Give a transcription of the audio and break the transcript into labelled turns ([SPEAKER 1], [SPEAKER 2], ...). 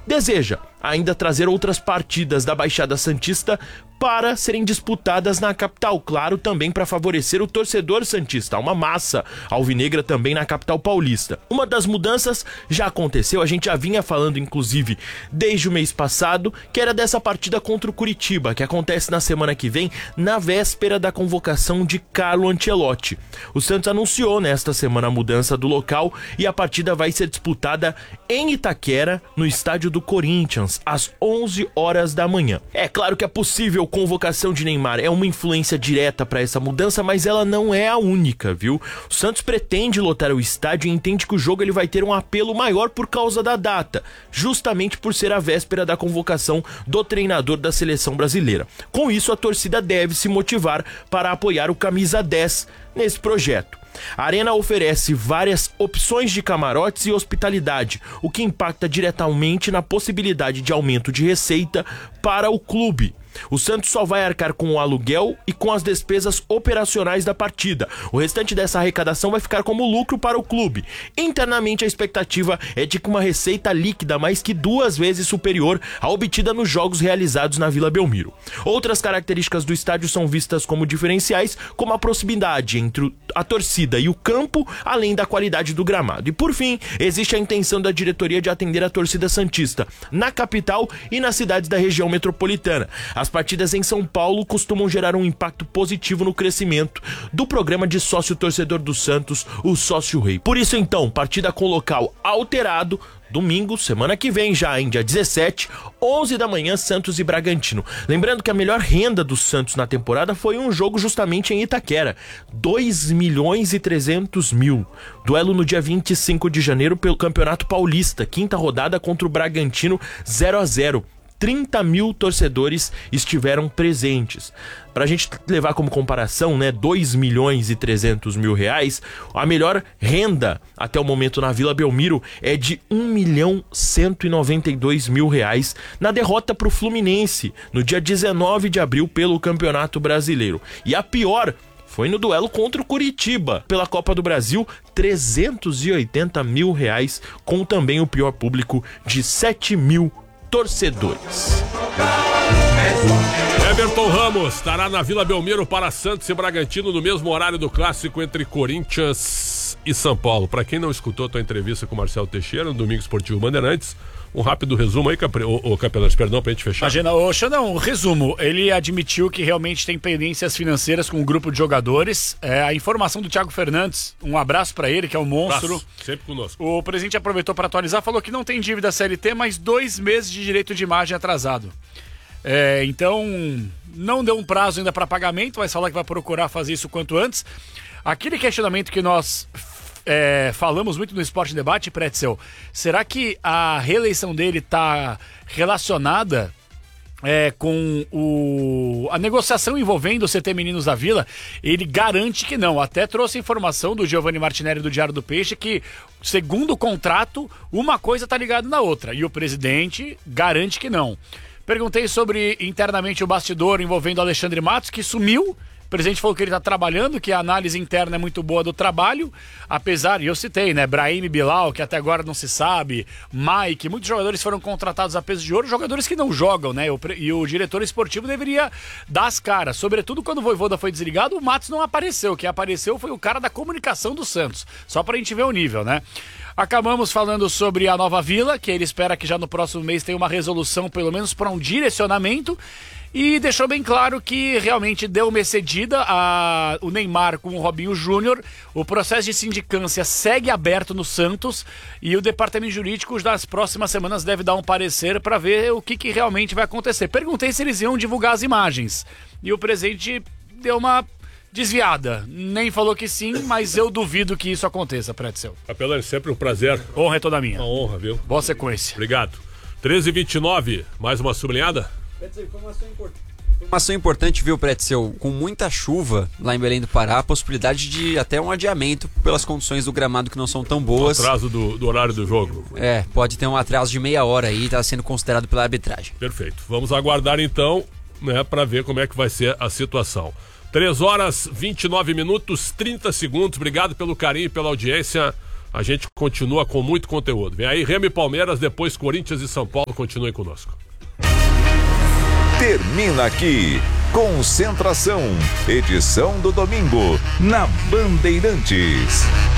[SPEAKER 1] deseja ainda trazer outras partidas da Baixada Santista para serem disputadas na capital, claro, também para favorecer o torcedor santista, uma massa alvinegra também na capital paulista. Uma das mudanças já aconteceu, a gente já vinha falando inclusive desde o mês passado, que era dessa partida contra o Curitiba, que acontece na semana que vem, na véspera da convocação de Carlo Ancelotti. O Santos anunciou nesta semana a mudança do local e a partida vai ser disputada em Itaquera, no estádio do Corinthians, às 11 horas da manhã. É claro que é possível convocação de Neymar é uma influência direta para essa mudança, mas ela não é a única, viu? O Santos pretende lotar o estádio e entende que o jogo ele vai ter um apelo maior por causa da data, justamente por ser a véspera da convocação do treinador da seleção brasileira. Com isso, a torcida deve se motivar para apoiar o camisa 10 nesse projeto. A Arena oferece várias opções de camarotes e hospitalidade, o que impacta diretamente na possibilidade de aumento de receita para o clube. O Santos só vai arcar com o aluguel e com as despesas operacionais da partida. O restante dessa arrecadação vai ficar como lucro para o clube. Internamente, a expectativa é de que uma receita líquida mais que 2 vezes superior à obtida nos jogos realizados na Vila Belmiro. Outras características do estádio são vistas como diferenciais, como a proximidade entre a torcida e o campo, além da qualidade do gramado. E por fim, existe a intenção da diretoria de atender a torcida santista na capital e nas cidades da região metropolitana. As partidas em São Paulo costumam gerar um impacto positivo no crescimento do programa de sócio-torcedor do Santos, o Sócio Rei. Por isso, então, partida com local alterado, domingo, semana que vem já, em dia 17, 11 da manhã, Santos e Bragantino. Lembrando que a melhor renda do Santos na temporada foi um jogo justamente em Itaquera, 2.300.000. Duelo no dia 25 de janeiro pelo Campeonato Paulista, quinta rodada contra o Bragantino, 0-0. 30 mil torcedores estiveram presentes. Pra gente levar como comparação, né, 2.300.000 reais, a melhor renda até o momento na Vila Belmiro é de 1.192.000 reais na derrota pro Fluminense no dia 19 de abril pelo Campeonato Brasileiro. E a pior foi no duelo contra o Curitiba pela Copa do Brasil, 380.000 reais, com também o pior público de 7.000 torcedores.
[SPEAKER 2] Everton Ramos estará na Vila Belmiro para Santos e Bragantino no mesmo horário do clássico entre Corinthians e São Paulo. Para quem não escutou a tua entrevista com o Marcelo Teixeira no Domingo Esportivo Bandeirantes, um rápido resumo aí, Capelanes, perdão, pra gente fechar.
[SPEAKER 3] Imagina, Xandão, resumo, ele admitiu que realmente tem pendências financeiras com um grupo de jogadores. A informação do Thiago Fernandes, um abraço pra ele, que é um monstro.
[SPEAKER 2] Abraço, sempre conosco.
[SPEAKER 3] O presidente aproveitou para atualizar, falou que não tem dívida CLT, mas 2 meses de direito de imagem atrasado. Então, não deu um prazo ainda para pagamento, mas fala que vai procurar fazer isso quanto antes. Aquele questionamento que nós falamos muito no Esporte Debate, Pretzel, será que a reeleição dele está relacionada com a negociação envolvendo o CT Meninos da Vila? Ele garante que não. Até trouxe informação do Giovanni Martinelli do Diário do Peixe que, segundo o contrato, uma coisa está ligada na outra. E o presidente garante que não. Perguntei sobre internamente o bastidor envolvendo o Alexandre Matos, que sumiu. O presidente falou que ele está trabalhando, que a análise interna é muito boa do trabalho, apesar, e eu citei, né, Brahim Bilal, que até agora não se sabe, Mike, muitos jogadores foram contratados a peso de ouro, jogadores que não jogam, né, e o diretor esportivo deveria dar as caras, sobretudo quando o Vojvoda foi desligado, o Matos não apareceu, quem apareceu foi o cara da comunicação do Santos, só pra gente ver o nível, né. Acabamos falando sobre a Nova Vila, que ele espera que já no próximo mês tenha uma resolução, pelo menos para um direcionamento, e deixou bem claro que realmente deu uma excedida o Neymar com o Robinho Júnior. O processo de sindicância segue aberto no Santos e o departamento jurídico nas próximas semanas deve dar um parecer para ver o que realmente vai acontecer. Perguntei se eles iam divulgar as imagens e o presidente deu uma desviada. Nem falou que sim, mas eu duvido que isso aconteça, Pretzel.
[SPEAKER 2] Capelão, sempre um prazer.
[SPEAKER 3] Honra é toda minha.
[SPEAKER 2] Uma honra, viu?
[SPEAKER 3] Boa sequência.
[SPEAKER 2] Obrigado. 13h29, mais uma sublinhada?
[SPEAKER 4] Informação importante, viu, Pretzel? Com muita chuva lá em Belém do Pará, a possibilidade de até um adiamento pelas condições do gramado que não são tão boas.
[SPEAKER 2] Atraso do horário do jogo.
[SPEAKER 4] Pode ter um atraso de meia hora aí, está sendo considerado pela arbitragem.
[SPEAKER 2] Perfeito. Vamos aguardar então, né, para ver como é que vai ser a situação. 3h29, 30 segundos. Obrigado pelo carinho e pela audiência. A gente continua com muito conteúdo. Vem aí Remo e Palmeiras, depois Corinthians e São Paulo. Continuem conosco.
[SPEAKER 5] Termina aqui Concentração, edição do domingo, na Bandeirantes.